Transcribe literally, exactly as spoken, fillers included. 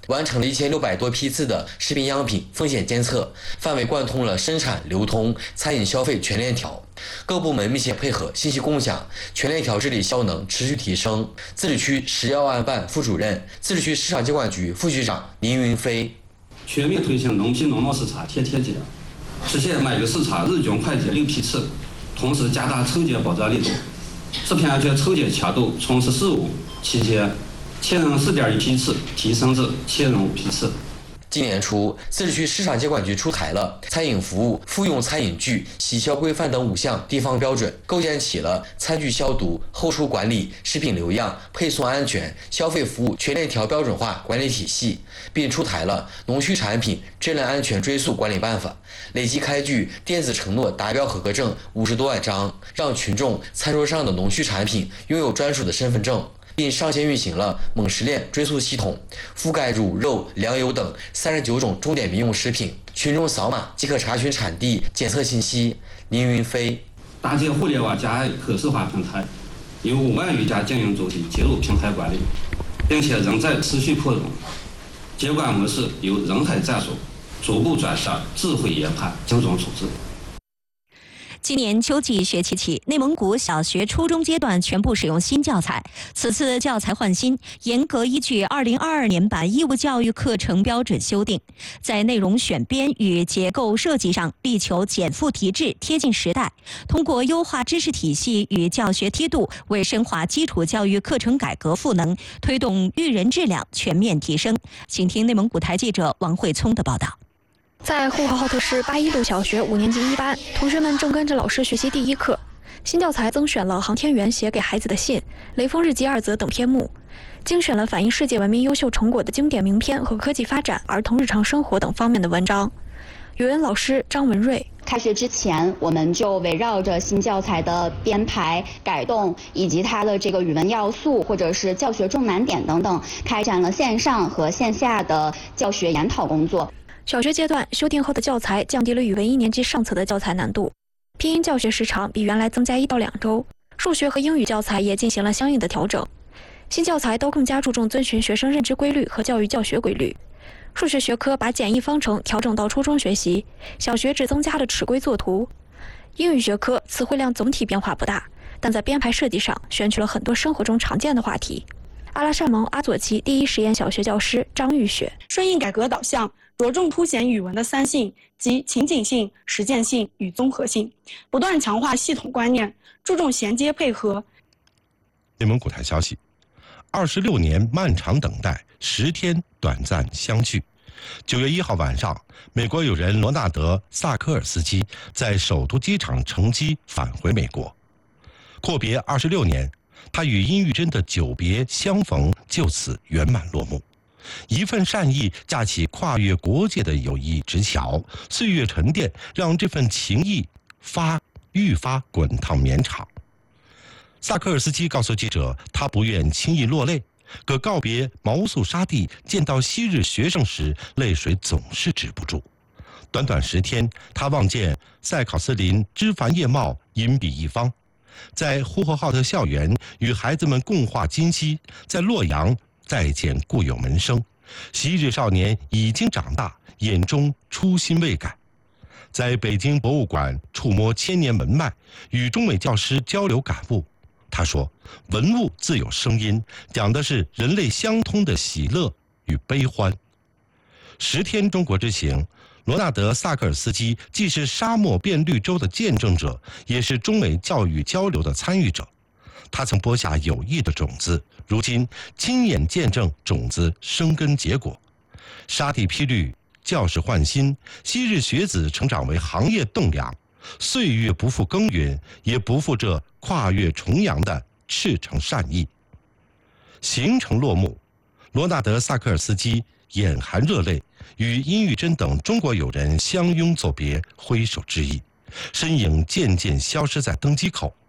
完成了一千六百多批次的食品样品风险监测，范围贯通了生产、流通、餐饮消费全链条。各部门密切配合，信息共享，全链条治理效能持续提升。自治区食药安办副主任、自治区市场监管局副局长林云飞。 全面推行农批农贸视察贴贴检，实现每个视察日均快检六批次，同时加大抽检保障力度。食品安全抽检强度从“十四五”期间千人四点一批次提升至千人五批次。 今年初，自治区市场监管局出台了餐饮服务复用餐饮具洗消规范等五项地方标准，构建起了餐具消毒、后厨管理、食品留样、配送安全、消费服务全链条标准化管理体系，并出台了农畜产品质量安全追溯管理办法，累计开具电子承诺达标合格证五十多万张，让群众餐桌上的农畜产品拥有专属的身份证。并上线运行了猛食链追溯系统，覆盖乳、肉、粮油等三十九种重点民用食品，群众扫码即可查询产地、检测信息。林云飞， 搭建互联网加可视化平台，有五万余家经营主体接入平台管理，并且仍在持续扩容。监管模式由人海战术逐步转向智慧研判、精准处置。 今年秋季学期起，内蒙古小学、初中阶段全部使用新教材。此次教材换新，严格依据二零二二年版义务教育课程标准修订，在内容选编与结构设计上力求减负提质、贴近时代。通过优化知识体系与教学梯度，为深化基础教育课程改革赋能，推动育人质量全面提升。请听内蒙古台记者王慧聪的报道。 在呼和浩特市八一路小学五年级一班，同学们正跟着老师学习第一课。新教材增选了航天员写给孩子的信、雷锋日记二则等篇目，精选了反映世界文明优秀成果的经典名篇和科技发展、儿童日常生活等方面的文章。语文老师张文瑞。 开学之前，我们就围绕着新教材的编排、改动以及它的这个语文要素或者是教学重难点等等，开展了线上和线下的教学研讨工作。 小学阶段修订后的教材降低了语文一年级上册的教材难度，拼音教学时长比原来增加一到两周，数学和英语教材也进行了相应的调整。新教材都更加注重遵循学生认知规律和教育教学规律。数学学科把简易方程调整到初中学习，小学只增加了尺规作图。英语学科词汇量总体变化不大，但在编排设计上选取了很多生活中常见的话题。阿拉善盟阿左旗第一实验小学教师张玉雪， 顺应改革导向，着重凸显语文的三性，即情景性、实践性与综合性，不断强化系统观念，注重衔接配合。 内蒙古台消息，二十六年漫长等待，十天短暂相聚。九月一号晚上，美国友人罗纳德·萨科尔斯基在首都机场乘机返回美国，阔别二十六年。他与殷玉珍的久别相逢就此圆满落幕，一份善意架起跨越国界的友谊之桥，岁月沉淀让这份情谊发愈发滚烫绵长。萨科尔斯基告诉记者，他不愿轻易落泪，可告别毛素沙地，见到昔日学生时，泪水总是止不住。短短十天，他望见塞考斯林枝繁叶茂，荫蔽一方。在呼和浩特校园与孩子们共话今夕，在洛阳再见故友门生。昔日少年已经长大，眼中初心未改。在北京博物馆触摸千年文脉，与中美教师交流感悟。他说，文物自有声音，讲的是人类相通的喜乐与悲欢。十天中国之行，罗纳德·萨科尔斯基既是沙漠变绿洲的见证者，也是中美教育交流的参与者。他曾播下友谊的种子，如今亲眼见证种子生根结果。沙地披绿，教室换新，昔日学子成长为行业栋梁。岁月不负耕耘，也不负这跨越重洋的赤诚善意。行程落幕，罗纳德·萨科尔斯基眼含热泪，与殷玉珍等中国友人相拥作别，挥手致意，身影渐渐消失在登机口。